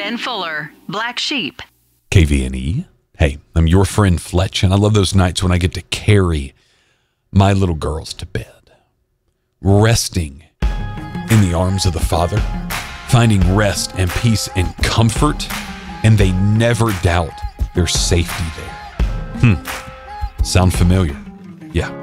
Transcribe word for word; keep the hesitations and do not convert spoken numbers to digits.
Ben Fuller, Black Sheep. K V N E. Hey, I'm your friend Fletch, and I love those nights when I get to carry my little girls to bed, resting in the arms of the Father, finding rest and peace and comfort, and they never doubt their safety there. Hmm. Sound familiar? Yeah.